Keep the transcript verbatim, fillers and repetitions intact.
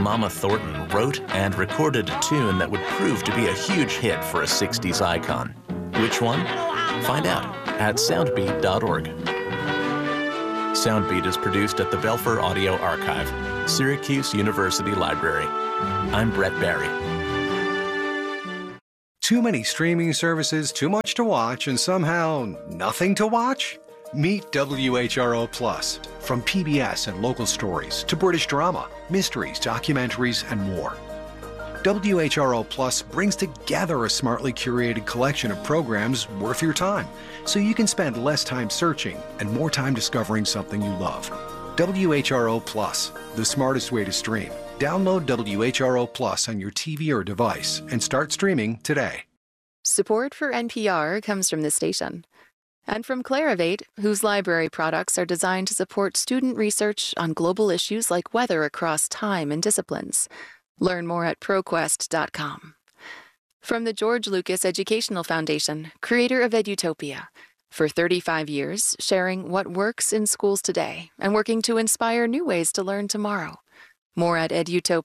Mama Thornton wrote and recorded a tune that would prove to be a huge hit for a sixties icon. Which one? Find out at soundbeat dot org. Soundbeat is produced at the Belfer Audio Archive, Syracuse University Library. I'm Brett Barry. Too many streaming services, too much to watch, and somehow nothing to watch? Meet W H R O Plus. From P B S and local stories to British drama, mysteries, documentaries, and more. W H R O Plus brings together a smartly curated collection of programs worth your time, so you can spend less time searching and more time discovering something you love. W H R O Plus, the smartest way to stream. Download W H R O Plus on your T V or device and start streaming today. Support for N P R comes from this station. And from Clarivate, whose library products are designed to support student research on global issues like weather across time and disciplines. Learn more at ProQuest dot com. From the George Lucas Educational Foundation, creator of Edutopia. For thirty-five years, sharing what works in schools today and working to inspire new ways to learn tomorrow. More at edutopia.